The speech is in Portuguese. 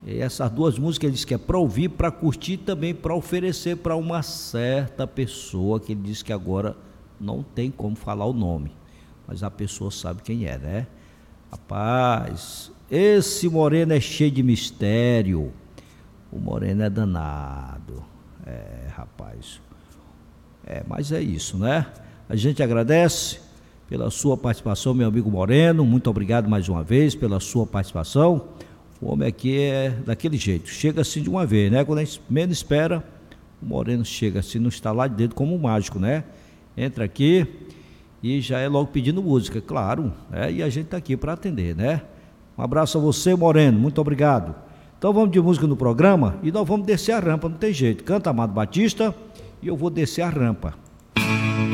E essas duas músicas ele disse que é para ouvir, para curtir, também para oferecer para uma certa pessoa, que ele disse que agora não tem como falar o nome, mas a pessoa sabe quem é, né? Rapaz, esse moreno é cheio de mistério, o moreno é danado, rapaz, mas é isso, né? A gente agradece pela sua participação, meu amigo Moreno, muito obrigado mais uma vez pela sua participação. O homem aqui é daquele jeito, chega assim de uma vez, né? Quando a gente menos espera, o Moreno chega assim, não está lá de dentro como um mágico, né? Entra aqui e já é logo pedindo música, claro, e a gente está aqui para atender, né? Um abraço a você, Moreno, muito obrigado. Então vamos de música no programa e nós vamos descer a rampa, não tem jeito. Canta Amado Batista e eu vou descer a rampa.